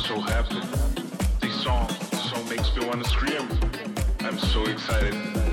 so happy. This song makes me wanna scream. I'm so excited.